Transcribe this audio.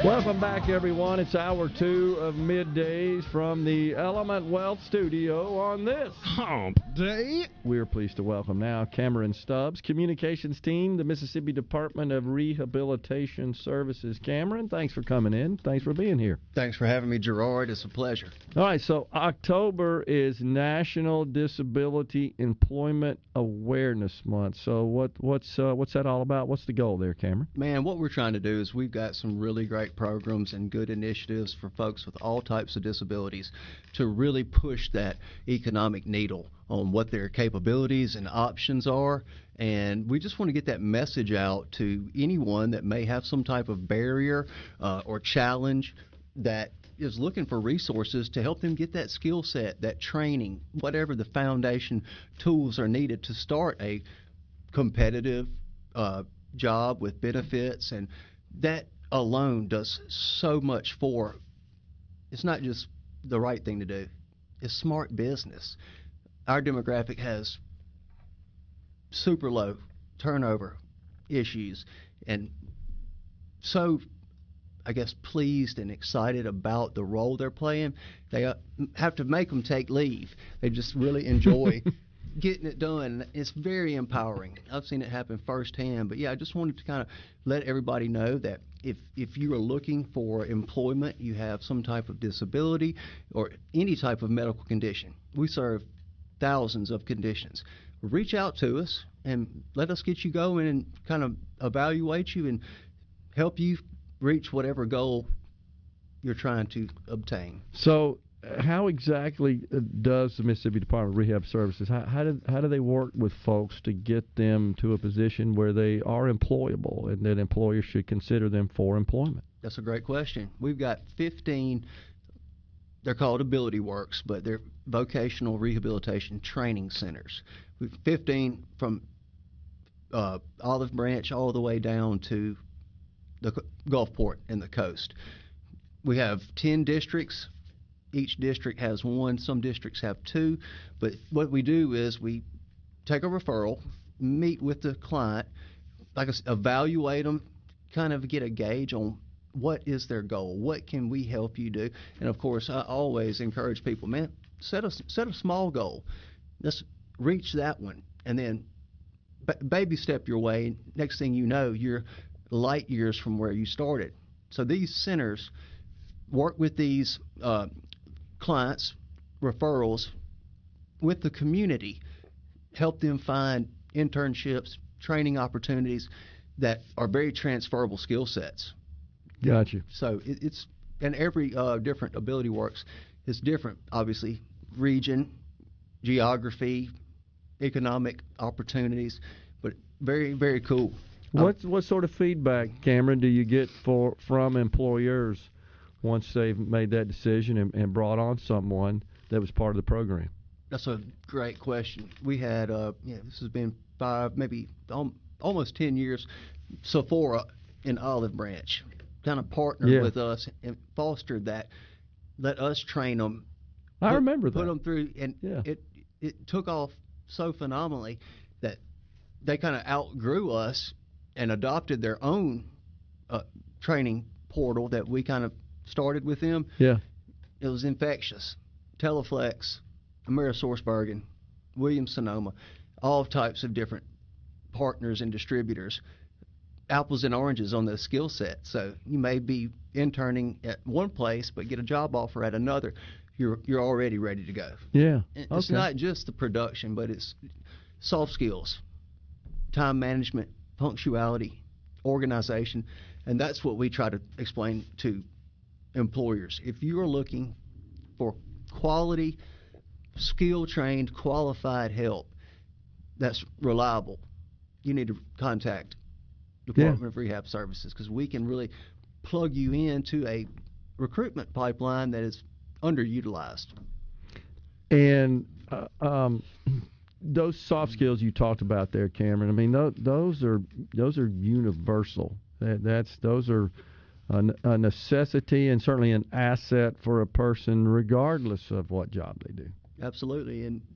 Welcome back, everyone. It's hour 2 of Middays from the Element Wealth Studio on this Hump Day. We're pleased to welcome now Cameron Stubbs, Communications Team, the Mississippi Department of Rehabilitation Services. Cameron, thanks for coming in. Thanks for being here. Thanks for having me, Gerard. It's a pleasure. All right, so October is National Disability Employment Awareness Month. So what's that all about? What's the goal there, Cameron? Man, what we're trying to do is we've got some really great programs and good initiatives for folks with all types of disabilities to really push that economic needle on what their capabilities and options are. And we just want to get that message out to anyone that may have some type of barrier or challenge that is looking for resources to help them get that skill set, that training, whatever the foundation tools are needed to start a competitive job with benefits. And that alone does so much for, it's not just the right thing to do, it's smart business. Our demographic has super low turnover issues, and so I guess pleased and excited about the role they're playing. They have to make them take leave. They just really enjoy getting it done. It's very empowering. I've seen it happen firsthand. But yeah, I just wanted to kind of let everybody know that if you are looking for employment, you have some type of disability or any type of medical condition. We serve thousands of conditions. Reach out to us and let us get you going and kind of evaluate you and help you reach whatever goal you're trying to obtain. So how exactly does the Mississippi Department of Rehab Services, how do they work with folks to get them to a position where they are employable and that employers should consider them for employment? That's a great question. We've got 15, they're called Ability Works, but they're vocational rehabilitation training centers. We've 15 from Olive Branch all the way down to the Gulfport and the coast. We have 10 districts. Each district has one. Some districts have two. But what we do is we take a referral, meet with the client, evaluate them, kind of get a gauge on what is their goal, what can we help you do. And of course, I always encourage people, man, set a small goal. Let's reach that one, and then baby step your way. Next thing you know, you're light years from where you started. So these centers work with these clients, referrals, with the community, help them find internships, training opportunities that are very transferable skill sets. Gotcha. So it's, and every different Ability Works is different, obviously, region, geography, economic opportunities, but very, very cool. What sort of feedback, Cameron, do you get from employers once they've made that decision and brought on someone that was part of the program? That's a great question. We had, this has been 5, maybe almost 10 years. Sephora in Olive Branch kind of partnered with us and fostered that. Let us train them. I remember that. Put them through, and it took off so phenomenally that they kind of outgrew us and adopted their own training portal that we kind of started with them. Yeah. It was infectious. Teleflex, AmerisourceBergen, Williams-Sonoma, all types of different partners and distributors. Apples and oranges on the skill set. So you may be interning at one place but get a job offer at another. You're already ready to go. Yeah. It's not just the production, but it's soft skills, time management, punctuality, organization, and that's what we try to explain to employers. If you are looking for quality, skill-trained, qualified help that's reliable, you need to contact Department of Rehab Services, because we can really plug you into a recruitment pipeline that is underutilized. And those soft skills you talked about there, Cameron, I mean, those are universal. Those are a necessity and certainly an asset for a person regardless of what job they do. Absolutely. And